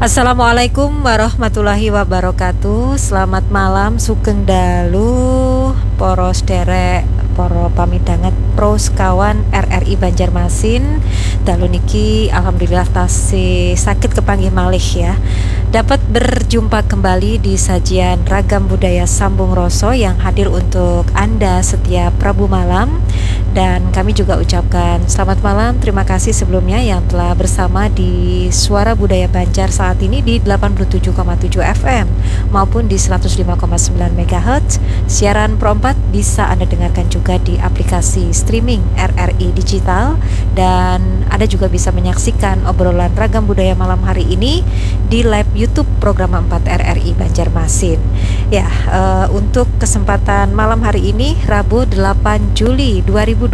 Assalamualaikum warahmatullahi wabarakatuh. Selamat malam Sugeng Dalu poros derek poro pamidanget pros kawan RRI Banjarmasin. Dalu niki alhamdulillah tasih sakit kepanggih malih ya. Dapat berjumpa kembali di sajian Ragam Budaya Sambung Roso yang hadir untuk Anda setiap Rabu malam. Dan kami juga ucapkan selamat malam, terima kasih sebelumnya yang telah bersama di Suara Budaya Banjar saat ini di 87,7 FM maupun di 105,9 MHz. Siaran Pro 4 bisa Anda dengarkan juga di aplikasi streaming RRI Digital, dan Anda juga bisa menyaksikan obrolan Ragam Budaya malam hari ini di live YouTube program 4 RRI Banjarmasin. Ya, untuk kesempatan malam hari ini Rabu 8 Juli 2026,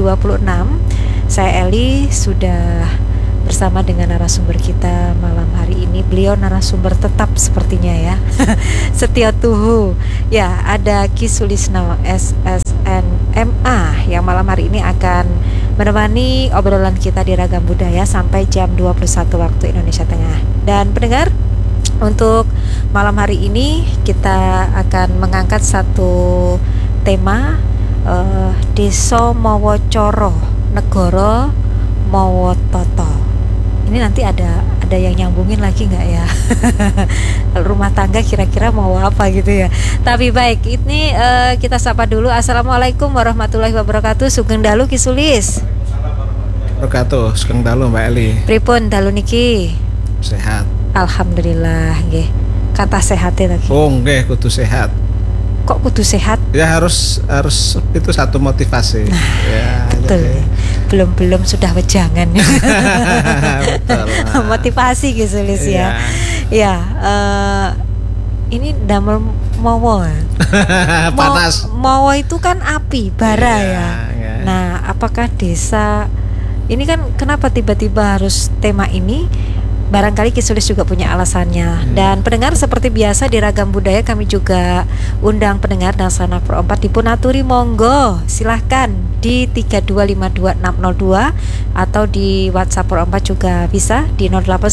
saya Eli sudah bersama dengan narasumber kita malam hari ini. Beliau narasumber tetap sepertinya ya. Setia Tuhu. Ya, ada Ki Sulisno SSNMA yang malam hari ini akan menemani obrolan kita di Ragam Budaya sampai jam 21 waktu Indonesia Tengah. Dan pendengar, untuk malam hari ini kita akan mengangkat satu tema, Desa Mawa Coro Negara Mawa Toto. Ini nanti ada yang nyambungin lagi nggak ya? Rumah tangga kira-kira mau apa gitu ya. Tapi baik, ini kita sapa dulu. Assalamualaikum warahmatullahi wabarakatuh. Sugeng Dalu Ki Sulis. Wabarakatuh. Sugeng Dalu Mbak Eli. Pripun dalu niki? Sehat. Alhamdulillah nggih. Kata sehatnya lagi. Oh nggih, kudu sehat. Kok kudu sehat? Ya harus itu satu motivasi. Ya, betul. Belum sudah wejangan. Betul. Motivasi gitu Lis ya. Ya, ini damel mawa. Panas. Mawa itu kan api, bara ya. Nah, apakah desa ini kan kenapa tiba-tiba harus tema ini? Barangkali Ki Sulis juga punya alasannya. Dan pendengar, seperti biasa di Ragam Budaya kami juga undang pendengar dan sanak Pro 4 dipunaturi monggo silahkan di 3252602 atau di WhatsApp Pro 4 juga bisa di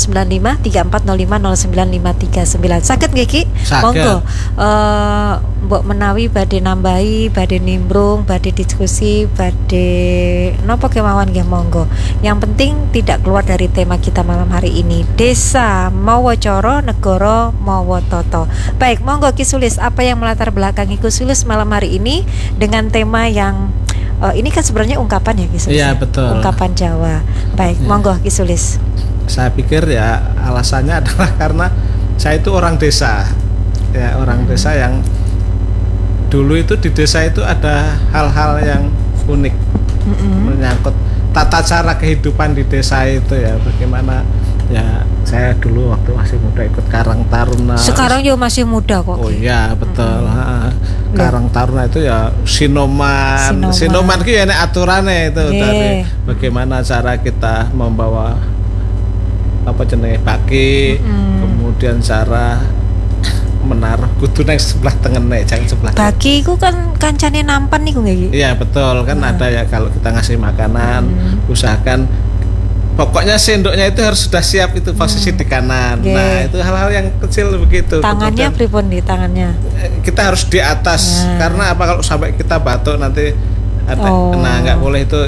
089534050959. Sakit nggih Ki? Monggo. Mbok menawi badhe nambahi, badhe nimbrung, badhe diskusi, badhe napa kemawon nggih monggo. Yang penting tidak keluar dari tema kita malam hari ini. Desa Mawa Coro Negara Mawa Toto. Baik, monggo Ki Sulis, apa yang melatar belakangi Ki Sulis malam hari ini dengan tema yang ini kan sebenarnya ungkapan ya Ki Sulis. Iya, betul. Ungkapan Jawa. Baik, monggo Ki Sulis. Saya pikir ya alasannya adalah karena saya itu orang desa. Ya, orang desa yang dulu itu di desa itu ada hal-hal yang unik menyangkut tata cara kehidupan di desa itu ya. Bagaimana ya, saya dulu waktu masih muda ikut Karang Taruna. Sekarang juga masih muda kok. Oh iya, betul. Karang Taruna itu ya sinoman itu ya aturannya itu dari bagaimana cara kita membawa apa jenenge baki, kemudian cara menaruh kudu nang sebelah tengene, jangan sebelah. Bagi ku kan kancane nampan niku nggih. Iya, betul. Kan ada ya kalau kita ngasih makanan, usahakan pokoknya sendoknya itu harus sudah siap itu posisi di kanan. Nah, itu hal-hal yang kecil begitu. Tangannya pripun di tangannya? Kita harus di atas. Karena apa, kalau sampai kita batuk nanti ada nah nggak boleh itu,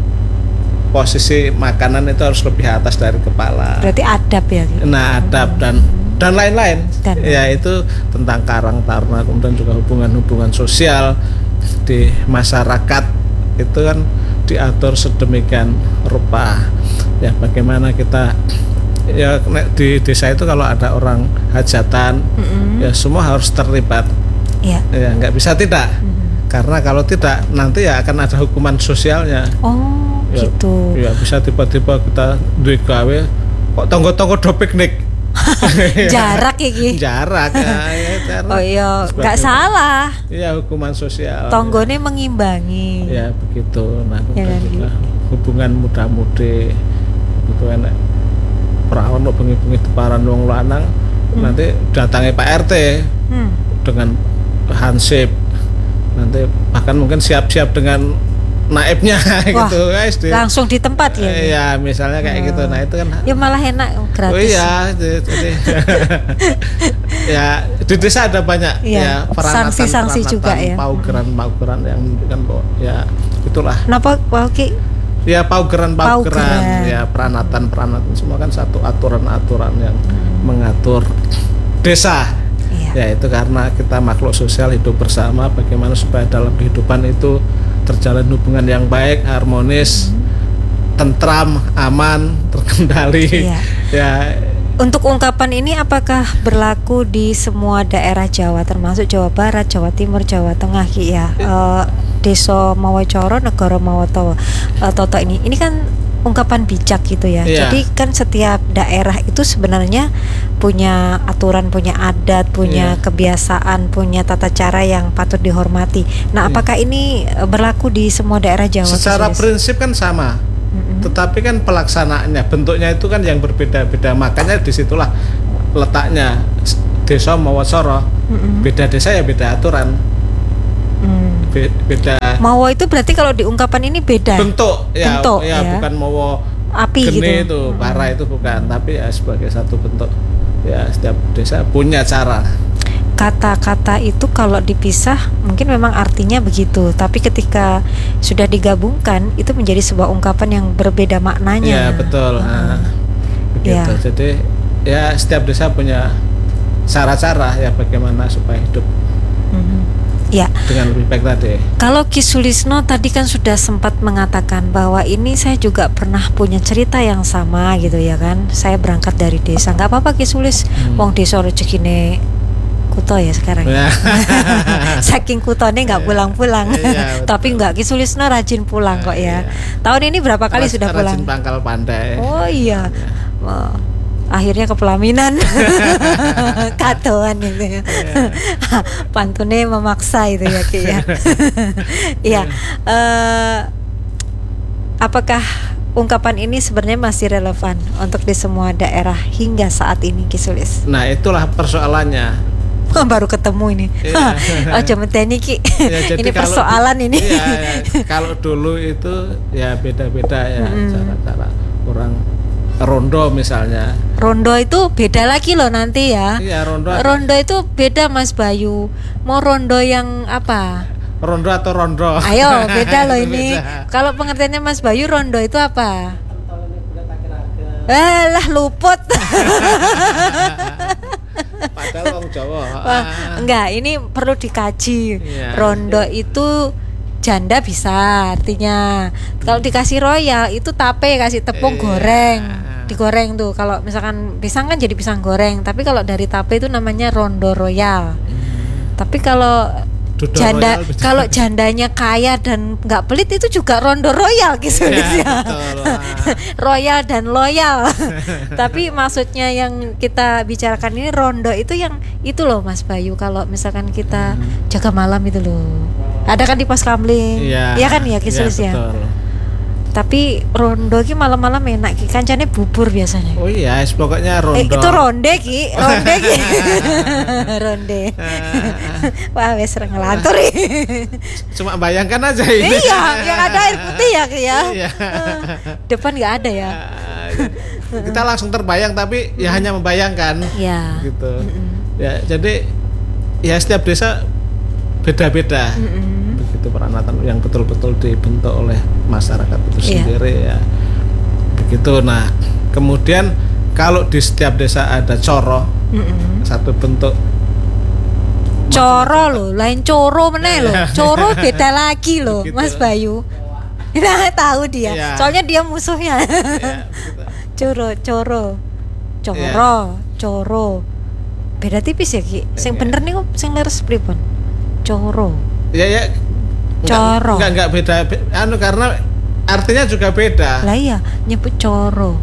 posisi makanan itu harus lebih atas dari kepala. Berarti adab ya? Nah, adab dan lain-lain. Ya, itu tentang Karang Taruna. Kemudian juga hubungan-hubungan sosial di masyarakat itu kan diatur sedemikian rupa. Ya, bagaimana kita ya di desa itu kalau ada orang hajatan, ya semua harus terlibat. Ya, nggak bisa tidak. Karena kalau tidak nanti ya akan ada hukuman sosialnya. Oh, ya, gitu. Ya, bisa tiba-tiba kita duwe gawe kok tonggo-tonggo do piknik. Jarak ya Ki? Jarak ya, oh iya, nggak salah. Iya, hukuman sosial. Tonggone mengimbangi. Ya begitu. Nah, ya, juga hubungan muda-mudi itu enak. Perawan lo bengi-bengi deparan wong lanang, nanti datangi Pak RT dengan hansip. Nanti bahkan mungkin siap-siap dengan naibnya Wah, gitu guys. Langsung di tempat ya. Ya misalnya kayak gitu. Nah itu kan ya malah enak gratis. Oh iya, jadi ya di desa ada banyak ya sanksi-sanksi juga ya. Paugeran yang kan ya itulah. Kenapa Ki? Ya paugeran ya peranatan semua kan satu aturan yang mengatur desa. Ya itu karena kita makhluk sosial hidup bersama, bagaimana supaya dalam kehidupan itu terjalin hubungan yang baik, harmonis, tentram, aman, terkendali. Ya. Untuk ungkapan ini apakah berlaku di semua daerah Jawa, termasuk Jawa Barat, Jawa Timur, Jawa Tengah Ki ya? Desa Mawacoro, negara Mawoto Toto ini kan ungkapan bijak gitu ya. Jadi kan setiap daerah itu sebenarnya punya aturan, punya adat, punya kebiasaan, punya tata cara yang patut dihormati. Nah, apakah ini berlaku di semua daerah Jawa? Secara prinsip kan sama, tetapi kan pelaksanaannya, bentuknya itu kan yang berbeda-beda. Makanya disitulah letaknya desa Mawasoro. Beda desa ya beda aturan. Beda. Mawo itu berarti kalau diungkapan ini beda. Bentuk ya. Bukan mawo api geni gitu. Itu bara itu bukan, tapi ya sebagai satu bentuk. Ya setiap desa punya cara. Kata-kata itu kalau dipisah mungkin memang artinya begitu, tapi ketika sudah digabungkan itu menjadi sebuah ungkapan yang berbeda maknanya. Ya betul. Begitu. Jadi ya setiap desa punya cara-cara ya bagaimana supaya hidup dengan lebih baik tadi. Kalau Ki Sulisno tadi kan sudah sempat mengatakan bahwa ini saya juga pernah punya cerita yang sama gitu ya kan. Saya berangkat dari desa. Nggak apa-apa Ki Sulis, wong desa rezekine kuto ya sekarang. Saking kutone nggak pulang-pulang. Tapi nggak, Ki Sulisno rajin pulang kok ya. Tahun ini berapa kali sudah pulang? Rajin pangkal pandai. Oh iya. Akhirnya ke pelaminan. Katoan itu ya. Pantune memaksa itu ya Ki ya. Iya. Apakah ungkapan ini sebenarnya masih relevan untuk di semua daerah hingga saat ini Ki Sulis? Nah itulah persoalannya. Baru ketemu ini. Oh jameteni Ki. Ini persoalan ini. Kalau dulu itu ya beda-beda ya cara-cara orang rondo misalnya. Rondo itu beda lagi loh nanti ya. Iya, rondo. Rondo itu beda Mas Bayu. Mau rondo yang apa? Rondo atau rondo? Ayo, beda loh ini. Kalau pengertiannya Mas Bayu, rondo itu apa? Lah luput. Padahal orang Jawa. Enggak, ini perlu dikaji. Rondo itu janda bisa artinya. Kalau dikasih royal itu tape, kasih tepung goreng. Digoreng tuh. Kalau misalkan pisang kan jadi pisang goreng, tapi kalau dari tape itu namanya rondo royal. Tapi kalau kalau jandanya kaya dan nggak pelit itu juga rondo royal gitu ya. Royal dan loyal. Tapi maksudnya yang kita bicarakan ini rondo itu yang itu loh Mas Bayu. Kalau misalkan kita jaga malam itu loh. Ada kan di pos kamling. Iya kan ya Ki Sulis ya. Tapi rondo ki malam-malam enak Ki, kancane bubur biasanya. Oh iya, pokoknya rondo. Itu ronde Ki. Ronde. Wah, wes ngelantur. Cuma bayangkan aja ini. Iya, yang ada air putih ya Ki ya. Depan nggak ada ya. Kita langsung terbayang tapi ya hanya membayangkan. Iya. Gitu. Ya, jadi ya setiap desa beda-beda. Begitu peranatan yang betul-betul dibentuk oleh masyarakat itu sendiri ya. Begitu. Nah, kemudian kalau di setiap desa ada coro, satu bentuk coro loh, lain coro meneh loh. Coro beda lagi loh, begitu. Mas Bayu. Nah, tahu dia. Soalnya dia musuhnya. Coro. Beda tipis ya Ki. Sing bener nih sing leres pripun? Coro. Ya. Coro. Enggak beda. Karena artinya juga beda. Lah iya, nyebut coro.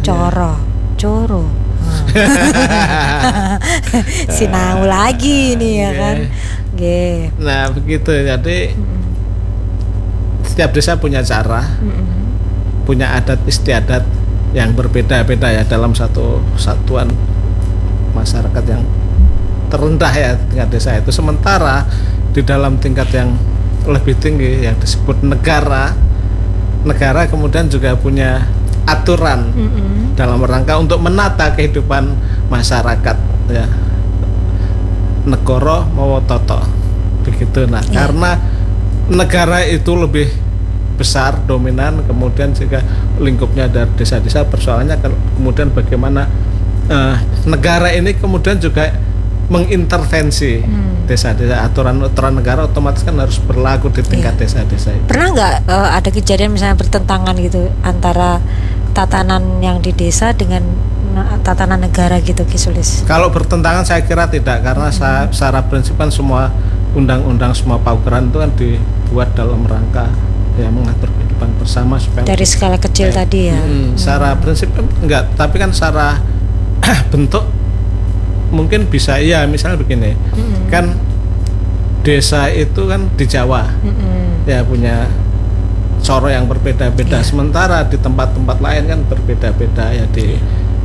Sinau lagi nih ya kan. Nah, begitu. Jadi setiap desa punya cara. Punya adat istiadat yang berbeda-beda ya dalam satu satuan masyarakat yang terendah ya tingkat desa itu. Sementara di dalam tingkat yang lebih tinggi yang disebut negara. Negara kemudian juga punya aturan dalam rangka untuk menata kehidupan masyarakat, ya. Negara mawa tata begitu. Nah, karena negara itu lebih besar, dominan, kemudian juga lingkupnya dari desa-desa, persoalannya kemudian bagaimana negara ini kemudian juga mengintervensi desa-desa. Aturan negara otomatis kan harus berlaku di tingkat desa-desa itu. Pernah nggak ada kejadian misalnya bertentangan gitu antara tatanan yang di desa dengan tatanan negara gitu, Ki Sulis? Kalau bertentangan saya kira tidak, karena secara prinsip kan semua undang-undang, semua paugeran itu kan dibuat dalam rangka ya mengatur kehidupan bersama supaya dari skala kecil tadi ya. Secara prinsip enggak, tapi kan secara bentuk mungkin bisa, iya misalnya begini, kan desa itu kan di Jawa ya punya coro yang berbeda-beda, sementara di tempat-tempat lain kan berbeda-beda ya, di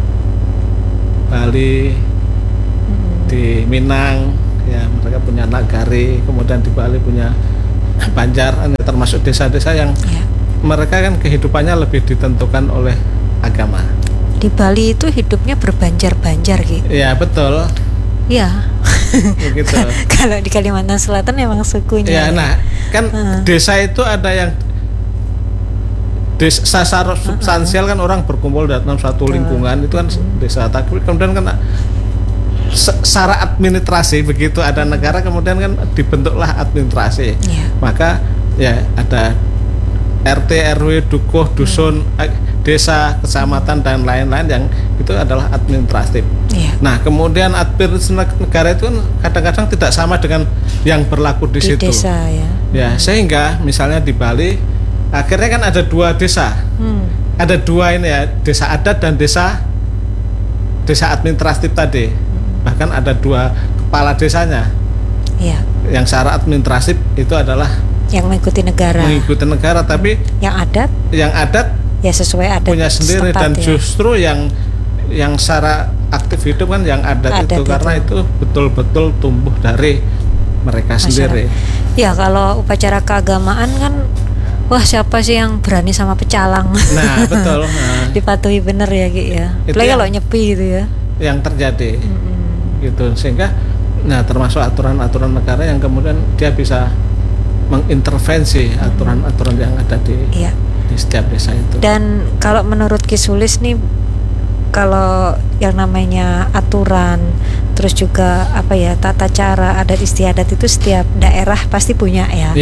Bali, di Minang ya mereka punya nagari, kemudian di Bali punya Banjar, termasuk desa-desa yang mereka kan kehidupannya lebih ditentukan oleh agama. Di Bali itu hidupnya berbanjar-banjar gitu. Iya betul. Iya. Begitu. Kalau di Kalimantan Selatan memang sukunya. Ya, nah kan desa itu ada yang desa secara substansial kan orang berkumpul dalam satu lingkungan itu kan desa. Tapi kemudian kan secara administrasi begitu ada negara kemudian kan dibentuklah administrasi. Maka ya ada RT, RW, dukuh, dusun, desa, kecamatan dan lain-lain yang itu adalah administratif. Nah, kemudian administrasi negara itu kan kadang-kadang tidak sama dengan yang berlaku di situ. Desa ya. Ya, sehingga misalnya di Bali akhirnya kan ada dua desa. Ada dua ini ya, desa adat dan desa administratif tadi. Bahkan ada dua kepala desanya. Yang secara administratif itu adalah yang mengikuti negara, tapi yang adat ya sesuai adat punya sendiri dan ya. Justru yang secara aktif hidup kan yang adat itu karena itu betul-betul tumbuh dari mereka sendiri. Ya kalau upacara keagamaan kan wah siapa sih yang berani sama pecalang? Nah betul. Dipatuhi bener ya Ki ya. Apalagi kalau nyepi gitu ya. Yang terjadi gitu, sehingga nah termasuk aturan-aturan negara yang kemudian dia bisa mengintervensi aturan-aturan yang ada di setiap desa itu. Dan kalau menurut Ki Sulis nih, kalau yang namanya aturan, terus juga apa ya tata cara adat istiadat itu setiap daerah pasti punya ya.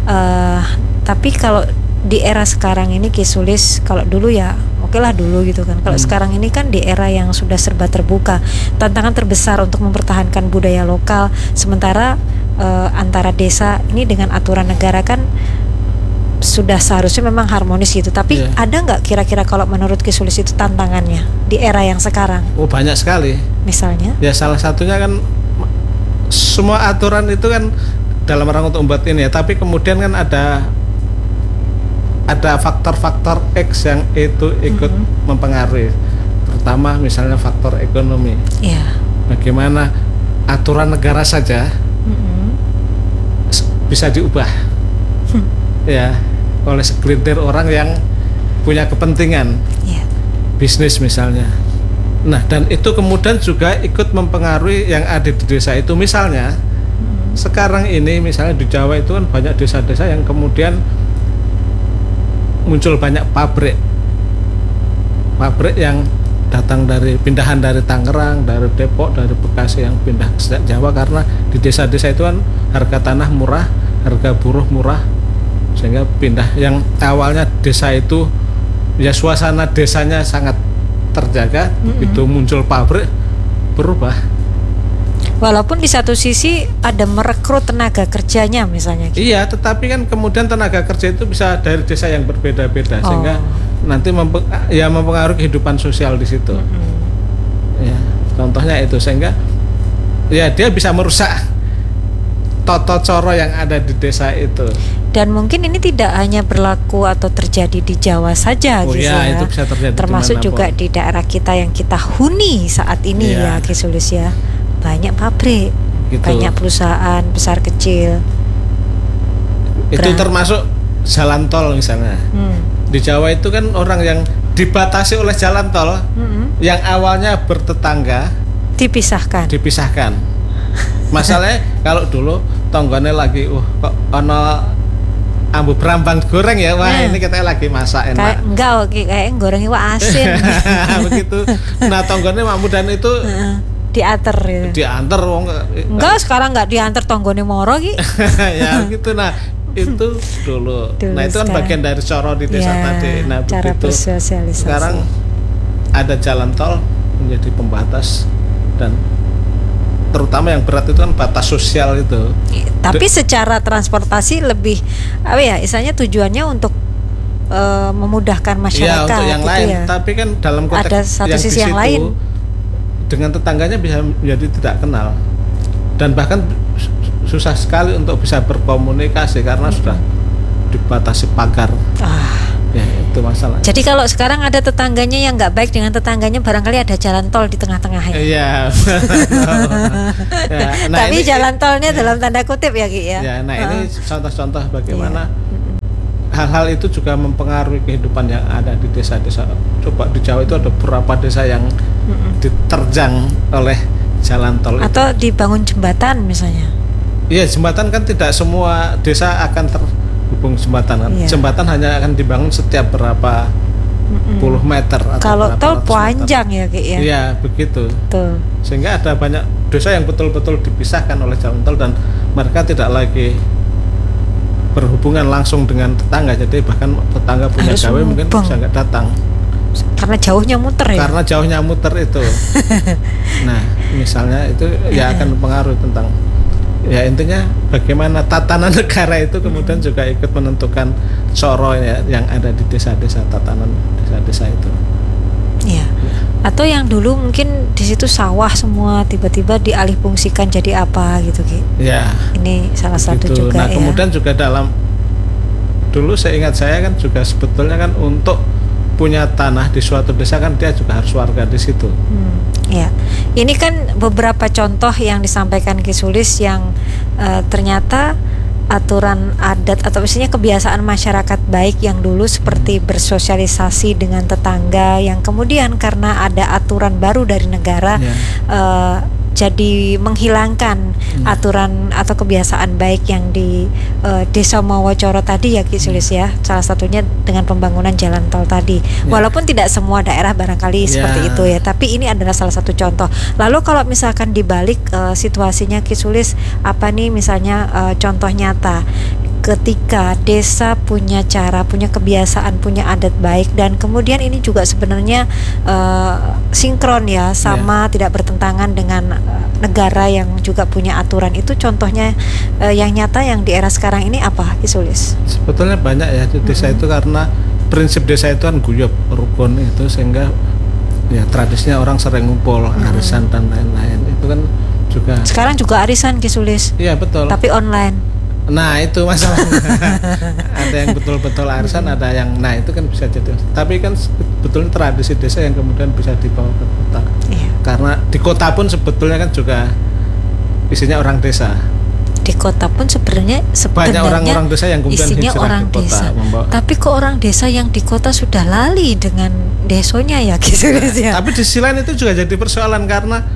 Tapi kalau di era sekarang ini Ki Sulis, kalau dulu ya oke lah dulu gitu kan. Kalau sekarang ini kan di era yang sudah serba terbuka, tantangan terbesar untuk mempertahankan budaya lokal, sementara antara desa ini dengan aturan negara kan sudah seharusnya memang harmonis gitu. Tapi ada nggak kira-kira kalau menurut Ki Sulis itu tantangannya di era yang sekarang? Oh banyak sekali. Misalnya? Ya salah satunya kan semua aturan itu kan dalam rangka untuk membuat ini ya. Tapi kemudian kan ada faktor-faktor X yang itu ikut mempengaruhi. Pertama misalnya faktor ekonomi. Bagaimana aturan negara saja bisa diubah ya oleh segelintir orang yang punya kepentingan bisnis misalnya. Nah dan itu kemudian juga ikut mempengaruhi yang ada di desa itu. Misalnya sekarang ini misalnya di Jawa itu kan banyak desa-desa yang kemudian muncul banyak pabrik yang datang dari pindahan dari Tangerang, dari Depok, dari Bekasi yang pindah ke Jawa karena di desa-desa itu kan harga tanah murah, harga buruh murah, sehingga pindah. Yang awalnya desa itu ya suasana desanya sangat terjaga, itu muncul pabrik berubah. Walaupun di satu sisi ada merekrut tenaga kerjanya misalnya. Iya, tetapi kan kemudian tenaga kerja itu bisa dari desa yang berbeda-beda sehingga nanti mempengaruhi kehidupan sosial di situ. Ya, contohnya itu sehingga ya dia bisa merusak toto coro yang ada di desa itu. Dan mungkin ini tidak hanya berlaku atau terjadi di Jawa saja gitu ya. Itu bisa terjadi termasuk juga di daerah kita yang kita huni saat ini ya Ki Sulis ya. Banyak pabrik, banyak perusahaan besar kecil. Itu termasuk jalan tol misalnya. Di Jawa itu kan orang yang dibatasi oleh jalan tol yang awalnya bertetangga dipisahkan. Masalahnya kalau dulu tonggone lagi kok ono ambu berambang goreng ya, wah ini kita lagi masak enak. Kayak goreng iwak asin. Begitu. Nah tonggone Mak Mudan itu diantar ya. Diantar wong. Enggak, sekarang enggak diantar tonggone moro ki. Ya gitu. Nah itu dulu. Nah itu kan bagian dari coro di desa tadi. Nah cara begitu. Bersosialisasi. Sekarang ada jalan tol menjadi pembatas, dan terutama yang berat itu kan batas sosial itu. Tapi secara transportasi lebih istilahnya tujuannya untuk memudahkan masyarakat. Untuk yang gitu lain. Ya. Tapi kan dalam konteks ada satu sisi yang lain, dengan tetangganya bisa menjadi tidak kenal, dan bahkan susah sekali untuk bisa berkomunikasi karena sudah dibatasi pagar. Ya itu masalah. Jadi kalau sekarang ada tetangganya yang nggak baik dengan tetangganya, barangkali ada jalan tol di tengah-tengahnya. Iya. Tapi jalan tolnya dalam tanda kutip ya Ki ya. Ya, nah ini contoh-contoh bagaimana hal-hal itu juga mempengaruhi kehidupan yang ada di desa-desa. Coba di Jawa itu ada beberapa desa yang diterjang oleh jalan tol. Atau dibangun jembatan misalnya. Iya, jembatan kan tidak semua desa akan terhubung jembatan kan. Jembatan hanya akan dibangun setiap berapa puluh meter atau kalau tol panjang ya Ki ya. Iya, begitu. Betul. Sehingga ada banyak desa yang betul-betul dipisahkan oleh jalan tol, dan mereka tidak lagi berhubungan langsung dengan tetangga. Jadi bahkan tetangga punya gawe mungkin bisa nggak datang. Karena jauhnya muter ya. Karena jauhnya muter itu. Nah, misalnya itu akan mempengaruhi tentang intinya bagaimana tatanan negara itu kemudian juga ikut menentukan coro yang ada di desa-desa, tatanan desa-desa itu. Iya. Atau yang dulu mungkin di situ sawah semua tiba-tiba dialihfungsikan jadi apa gitu Ki. Ya. Ini salah satu juga. Nah, kemudian juga dalam dulu seingat saya kan juga sebetulnya kan untuk punya tanah di suatu desa kan dia juga harus warga di situ. Ya, ini kan beberapa contoh yang disampaikan Ki Sulis yang ternyata aturan adat atau misalnya kebiasaan masyarakat baik yang dulu seperti bersosialisasi dengan tetangga, yang kemudian karena ada aturan baru dari negara jadi menghilangkan aturan atau kebiasaan baik yang di Desa Mowocoro tadi ya Ki Sulis ya. Salah satunya dengan pembangunan jalan tol tadi. Walaupun tidak semua daerah barangkali seperti itu ya, tapi ini adalah salah satu contoh. Lalu kalau misalkan dibalik situasinya Ki Sulis, apa nih misalnya contoh nyata ketika desa punya cara, punya kebiasaan, punya adat baik, dan kemudian ini juga sebenarnya sinkron ya sama tidak bertentangan dengan negara yang juga punya aturan. Itu contohnya yang nyata yang di era sekarang ini apa Ki Sulis? Sebetulnya banyak ya di desa itu, karena prinsip desa itu kan guyub rukun itu, sehingga tradisinya orang sering ngumpul, arisan dan lain-lain. Itu kan juga sekarang juga arisan Ki Sulis. Iya betul. Tapi online. Nah itu masalahnya. Ada yang betul-betul arisan, ada yang itu kan bisa jadi. Tapi kan sebetulnya tradisi desa yang kemudian bisa dibawa ke kota. Karena di kota pun sebetulnya kan juga isinya orang desa. Di kota pun sebenarnya banyak orang-orang desa yang kemudian isinya hijrah orang ke kota, desa. Membawa. Tapi kok orang desa yang di kota sudah lali dengan desonya ya gitu ya. Tapi di sisi lain itu juga jadi persoalan, karena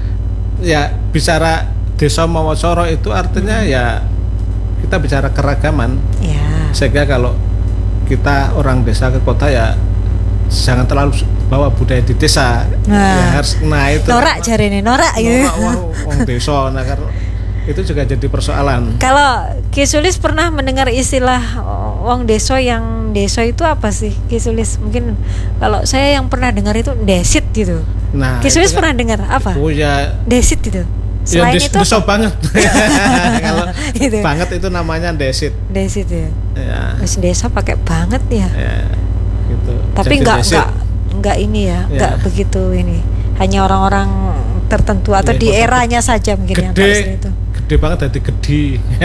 bicara Desa Mowocoro itu artinya kita bicara keragaman. Sehingga kalau kita orang desa ke kota jangan terlalu bawa budaya di desa. Harus itu norak jarene norak gitu. Wong desa karena itu juga jadi persoalan. Kalau Ki Sulis pernah mendengar istilah wong desa, yang desa itu apa sih Ki Sulis? Mungkin kalau saya yang pernah dengar itu desit gitu. Ki Sulis pernah dengar apa? Desit itu. Selain itu desa banget. Kalau itu. Banget itu namanya desit. Desit ya. Desa pakai banget ya. Gitu. Tapi enggak ini ya, enggak begitu ini. Hanya orang-orang tertentu atau di eranya saja mungkin yang tahu itu. Gede banget dari gede.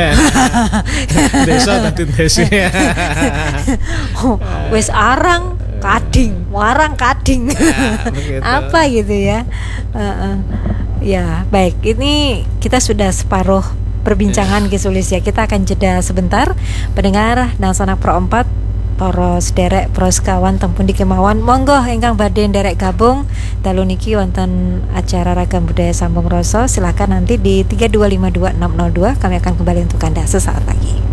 Desa dari desi. Wes arang kading, warang kading. Apa gitu ya. Ya baik, ini kita sudah separuh perbincangan Ki Sulis ya. Kita akan jeda sebentar. Pendengar nang sanak Pro 4 para sederek pros kawan tempun di kemawon monggo ingkang badhe nderek gabung dalu niki wonten acara Ragam Budaya Sambung Rasa. Silakan nanti di 3252602 kami akan kembali untuk Anda sesaat lagi.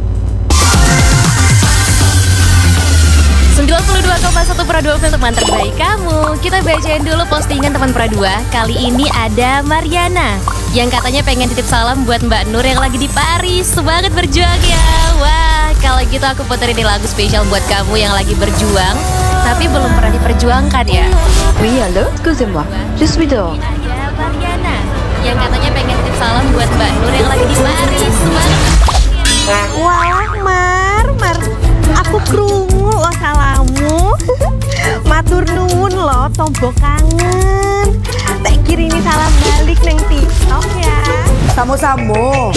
92,1 Pro 2 film teman terbaik kamu. Kita bacain dulu postingan teman Pro 2. Kali ini ada Mariana yang katanya pengen titip salam buat Mbak Nur yang lagi di Paris. Semangat berjuang ya. Wah, kalau gitu aku puterin ini lagu spesial buat kamu yang lagi berjuang tapi belum pernah diperjuangkan ya. Oui, allô, excusez-moi, je suis dehors. Ada Mariana yang katanya pengen titip salam buat Mbak Nur yang lagi di Paris. Semangat. Wah, Mar, aku krungu lo salamu. Matur nuwun lo, tombo kangen. Tak kirimi salam balik neng TikTok ya. Samo-samo.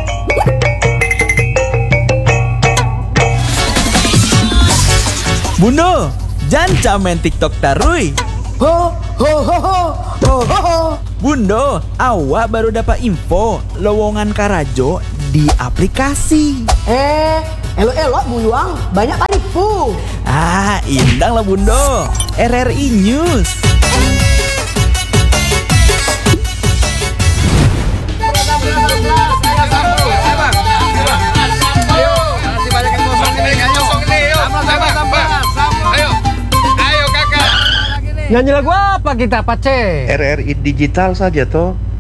Bundo, jangan main TikTok tarui. Ho ho ho ho ho ho ho. Bundo, awak baru dapat info lowongan Karajo di aplikasi. Elok-elok buyuang, banyak panipu. Ah, indang lah Bundo. RRI News. Nyanyi lagu apa kita, Pace? RRI digital saja toh.